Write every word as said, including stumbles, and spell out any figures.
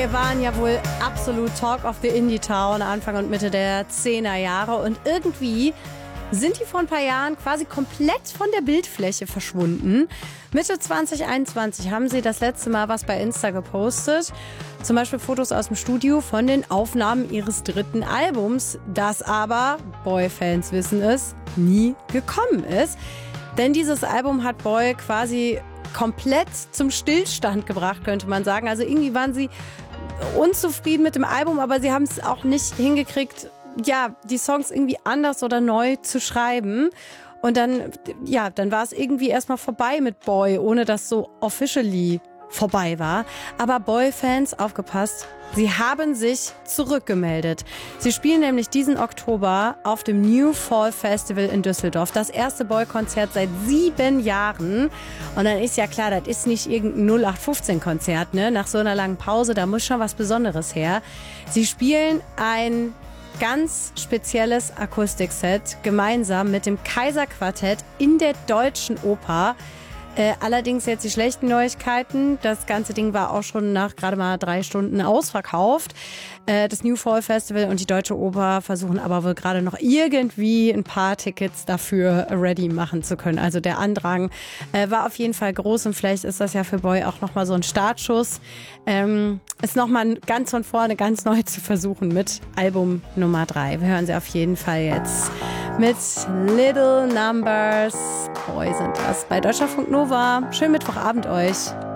Boy waren ja wohl absolut Talk of the Indie Town Anfang und Mitte der zehner Jahre und irgendwie sind die vor ein paar Jahren quasi komplett von der Bildfläche verschwunden. Mitte zwanzig einundzwanzig haben sie das letzte Mal was bei Insta gepostet. Zum Beispiel Fotos aus dem Studio von den Aufnahmen ihres dritten Albums, das aber, Boy-Fans wissen es, nie gekommen ist. Denn dieses Album hat Boy quasi komplett zum Stillstand gebracht, könnte man sagen. Also irgendwie waren sie unzufrieden mit dem Album, aber sie haben es auch nicht hingekriegt, ja, die Songs irgendwie anders oder neu zu schreiben. Und dann, ja, dann war es irgendwie erstmal vorbei mit Boy, ohne dass so officially vorbei war. Aber Boy-Fans, aufgepasst, sie haben sich zurückgemeldet. Sie spielen nämlich diesen Oktober auf dem New Fall Festival in Düsseldorf. Das erste Boy-Konzert seit sieben Jahren. Und dann ist ja klar, das ist nicht irgendein null acht fünfzehn Konzert, ne? Nach so einer langen Pause, da muss schon was Besonderes her. Sie spielen ein ganz spezielles Akustikset gemeinsam mit dem Kaiser-Quartett in der Deutschen Oper. Äh, allerdings jetzt die schlechten Neuigkeiten. Das ganze Ding war auch schon nach gerade mal drei Stunden ausverkauft. Äh, das New Fall Festival und die Deutsche Oper versuchen aber wohl gerade noch irgendwie ein paar Tickets dafür ready machen zu können. Also der Andrang äh, war auf jeden Fall groß und vielleicht ist das ja für Boy auch nochmal so ein Startschuss. Ähm, ist nochmal ganz von vorne ganz neu zu versuchen mit Album Nummer drei. Wir hören sie auf jeden Fall jetzt mit Little Numbers. Boy sind das bei Deutschlandfunk Nova. Schönen Mittwochabend euch.